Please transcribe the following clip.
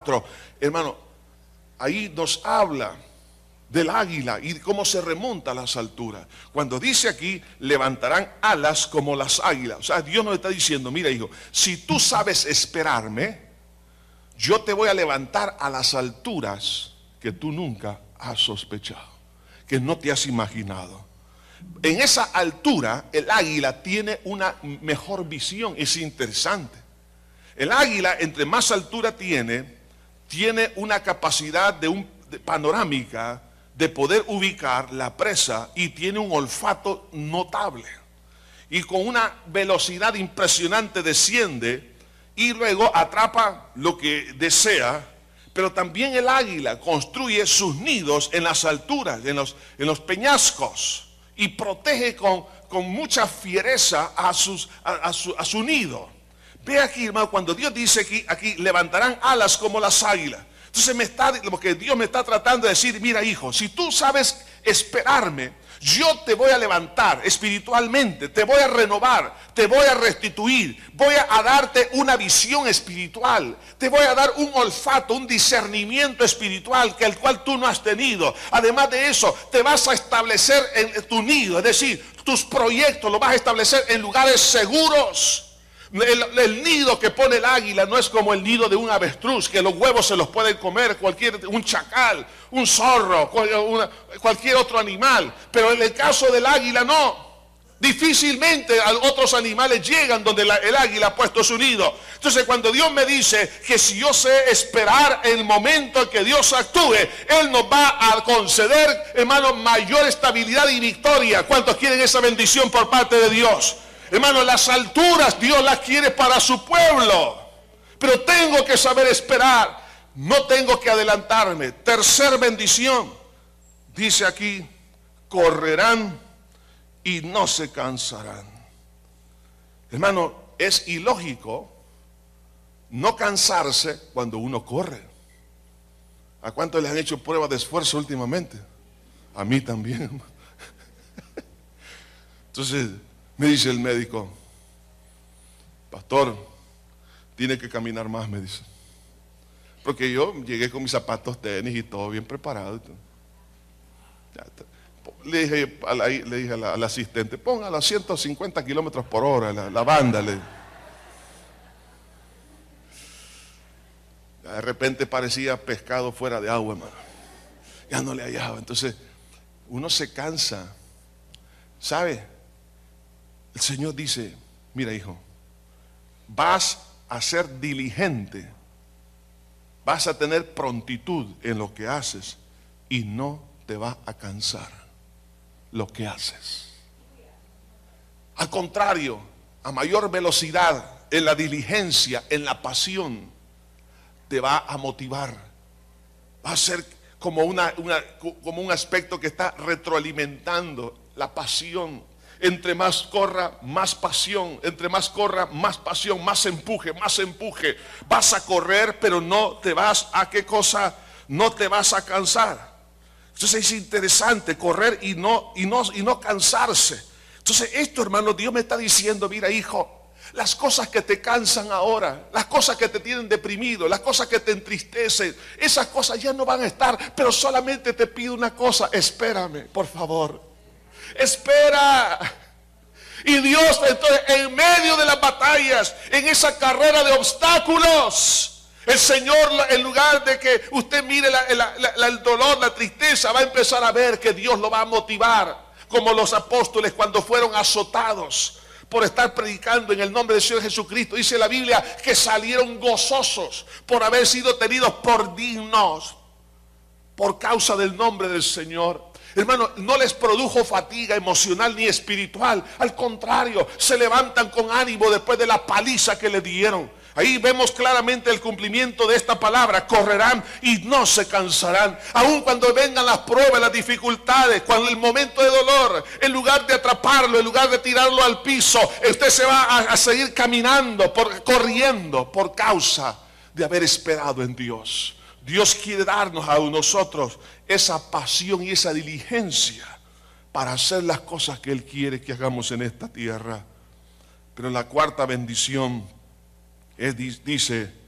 4, hermano, ahí nos habla del águila y cómo se remonta a las alturas. Cuando dice aquí, levantarán alas como las águilas. O sea, Dios nos está diciendo, mira hijo, si tú sabes esperarme, yo te voy a levantar a las alturas que tú nunca has sospechado, que no te has imaginado. En esa altura, el águila tiene una mejor visión. Es interesante. El águila, entre más altura tiene una capacidad de panorámica de poder ubicar la presa y tiene un olfato notable. Y con una velocidad impresionante desciende y luego atrapa lo que desea. Pero también el águila construye sus nidos en las alturas, en los peñascos, y protege con mucha fiereza a su nido. Ve aquí, hermano, cuando Dios dice aquí levantarán alas como las águilas. Entonces lo que Dios me está tratando de decir, mira hijo, si tú sabes esperarme, yo te voy a levantar espiritualmente, te voy a renovar, te voy a restituir, voy a darte una visión espiritual, te voy a dar un olfato, un discernimiento espiritual que el cual tú no has tenido. Además de eso, te vas a establecer en tu nido, es decir, tus proyectos los vas a establecer en lugares seguros. El nido que pone el águila no es como el nido de un avestruz, que los huevos se los pueden comer un chacal, un zorro, cualquier otro animal. Pero en el caso del águila no. Difícilmente otros animales llegan donde el águila ha puesto su nido. Entonces cuando Dios me dice que si yo sé esperar el momento en que Dios actúe, Él nos va a conceder, hermano, mayor estabilidad y victoria. ¿Cuántos quieren esa bendición por parte de Dios? Hermano, las alturas Dios las quiere para su pueblo. Pero tengo que saber esperar. No tengo que adelantarme. Tercer bendición. Dice aquí, correrán y no se cansarán. Hermano, es ilógico no cansarse cuando uno corre. ¿A cuántos les han hecho pruebas de esfuerzo últimamente? A mí también. Entonces me dice el médico, pastor, tiene que caminar más, me dice. Porque yo llegué con mis zapatos tenis y todo bien preparado. Le dije al asistente, póngalo a 150 kilómetros por hora, la banda. De repente parecía pescado fuera de agua, hermano. Ya no le hallaba. Entonces, uno se cansa. ¿Sabe? El Señor dice, mira hijo, vas a ser diligente, vas a tener prontitud en lo que haces y no te va a cansar lo que haces. Al contrario, a mayor velocidad, en la diligencia, en la pasión, te va a motivar. Va a ser como un aspecto que está retroalimentando la pasión. Entre más corra, más pasión. Entre más corra, más pasión, más empuje, más empuje. Vas a correr, pero no te vas a ¿qué cosa? No te vas a cansar. Entonces es interesante correr y no cansarse. Entonces esto, hermano, Dios me está diciendo, mira hijo, las cosas que te cansan ahora, las cosas que te tienen deprimido, las cosas que te entristecen, esas cosas ya no van a estar, pero solamente te pido una cosa, espérame, por favor. Espera. Y Dios, entonces, en medio de las batallas, en esa carrera de obstáculos, el Señor, en lugar de que usted mire el dolor, la tristeza, va a empezar a ver que Dios lo va a motivar, como los apóstoles cuando fueron azotados por estar predicando en el nombre del Señor Jesucristo. Dice la Biblia que salieron gozosos por haber sido tenidos por dignos por causa del nombre del Señor. Hermano, no les produjo fatiga emocional ni espiritual. Al contrario, se levantan con ánimo después de la paliza que le dieron. Ahí vemos claramente el cumplimiento de esta palabra. Correrán y no se cansarán. Aun cuando vengan las pruebas, las dificultades, cuando el momento de dolor, en lugar de atraparlo, en lugar de tirarlo al piso, usted se va a seguir caminando, corriendo por causa de haber esperado en Dios. Dios quiere darnos a nosotros esa pasión y esa diligencia para hacer las cosas que Él quiere que hagamos en esta tierra. Pero la cuarta bendición dice,